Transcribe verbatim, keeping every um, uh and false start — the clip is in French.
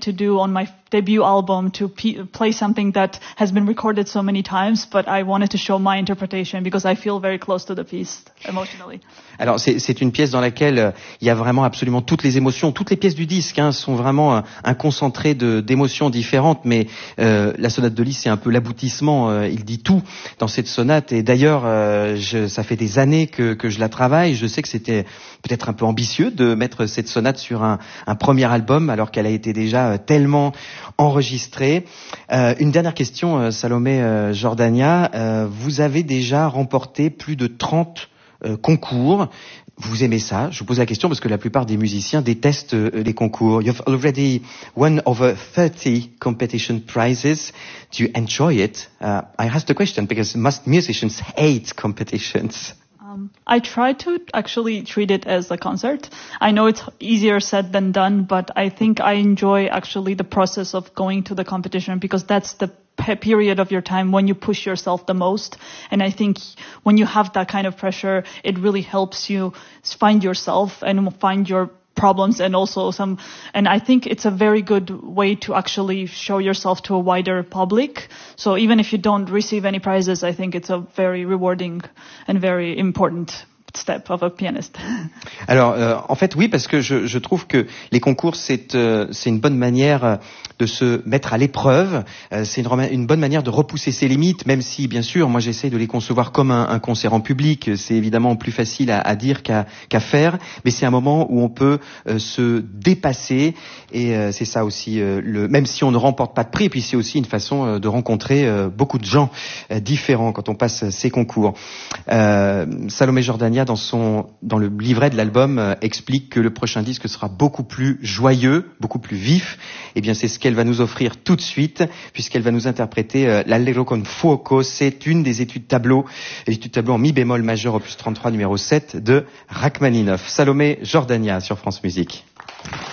to do on my debut album to p- play something that has been recorded so many times, but I wanted to show my interpretation because I feel very close to the piece emotionally. Alors c'est, c'est une pièce dans laquelle euh, il y a vraiment absolument toutes les émotions, toutes les pièces du disque hein, sont vraiment un, un concentré de, d'émotions différentes, mais euh, la sonate de Liszt c'est un peu l'aboutissement, euh, il dit tout dans cette sonate, et d'ailleurs euh, je, ça fait des années que, que je la travaille, je sais que c'était peut-être un peu ambitieux de mettre cette sonate sur un, un premier album alors qu'elle a été déjà euh, tellement enregistrée. Euh, une dernière question, euh, Salomé euh, Jordania, euh, vous avez déjà remporté plus de trente euh, concours. Vous aimez ça? Je vous pose la question parce que la plupart des musiciens détestent euh, les concours. You've already won over thirty competition prizes. Do you enjoy it? Uh, I asked the question because most musicians hate competitions. Um, I try to actually treat it as a concert. I know it's easier said than done, but I think I enjoy actually the process of going to the competition because that's the pe- period of your time when you push yourself the most. And I think when you have that kind of pressure, it really helps you find yourself and find your problems and also some, and I think it's a very good way to actually show yourself to a wider public. So even if you don't receive any prizes, I think it's a very rewarding and very important step of a pianist. Alors, euh, en fait, oui, parce que je, je trouve que les concours, c'est, euh, c'est une bonne manière de se mettre à l'épreuve. Euh, c'est une, une bonne manière de repousser ses limites, même si, bien sûr, moi, j'essaie de les concevoir comme un, un concert en public. C'est évidemment plus facile à, à dire qu'à, qu'à faire, mais c'est un moment où on peut euh, se dépasser. Et euh, c'est ça aussi, euh, le, même si on ne remporte pas de prix, et puis c'est aussi une façon euh, de rencontrer euh, beaucoup de gens euh, différents quand on passe ces concours. Euh, Salomé Jordania, dans son dans le livret de l'album euh, explique que le prochain disque sera beaucoup plus joyeux, beaucoup plus vif. Et bien c'est ce qu'elle va nous offrir tout de suite puisqu'elle va nous interpréter euh, l'Allegro con fuoco. C'est une des études tableau, études tableau en mi bémol majeur opus trente-trois numéro sept de Rachmaninoff. Salomé Jordania sur France Musique.